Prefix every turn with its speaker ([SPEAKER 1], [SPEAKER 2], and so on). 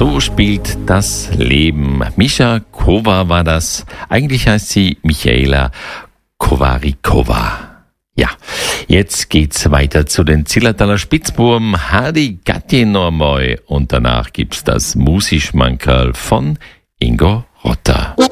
[SPEAKER 1] So spielt das Leben. Mischa Kova war das. Eigentlich heißt sie Michaela Kowarikova. Ja, jetzt geht's weiter zu den Zillertaler Spitzbuben. Hadi Gatti nochmal. Und danach gibt's das Musischmankerl von Ingo Rotter.